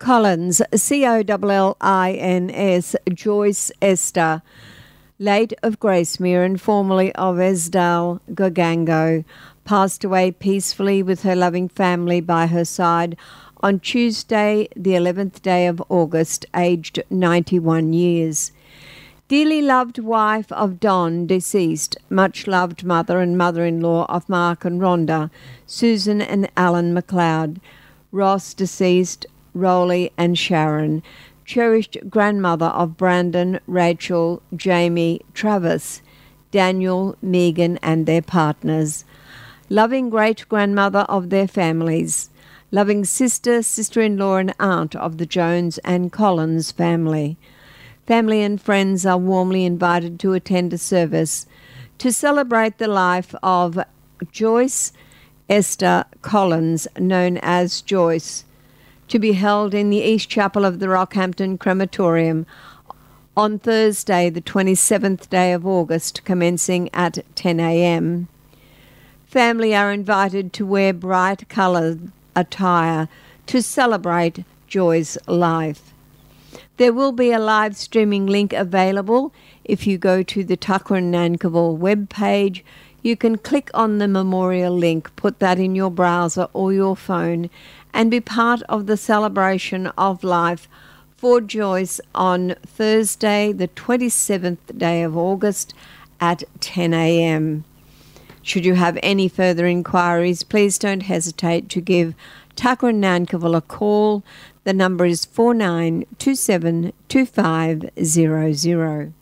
Collins, Collins, Joyce Esther, late of Gracemere and formerly of Esdale, Gogango, passed away peacefully with her loving family by her side on Tuesday, the 11th day of August, aged 91 years. Dearly loved wife of Don, deceased, much loved mother and mother-in-law of Mark and Rhonda, Susan and Alan McLeod, Ross, deceased, Rowley and Sharon, cherished grandmother of Brandon, Rachel, Jamie, Travis, Daniel, Megan and their partners, loving great-grandmother of their families, loving sister, sister-in-law and aunt of the Jones and Collins family. Family and friends are warmly invited to attend a service to celebrate the life of Joyce Esther Collins, known as Joyce, to be held in the East Chapel of the Rockhampton Crematorium on Thursday, the 27th day of August, commencing at 10 a.m. Family are invited to wear bright coloured attire to celebrate Joy's life. There will be a live streaming link available. If you go to the Tucker and Nankivell webpage, you can click on the memorial link, put that in your browser or your phone, and be part of the celebration of life for Joyce on Thursday, the 27th day of August at 10 a.m. Should you have any further inquiries, please don't hesitate to give Tucker and Nankivell a call. The number is 49272500.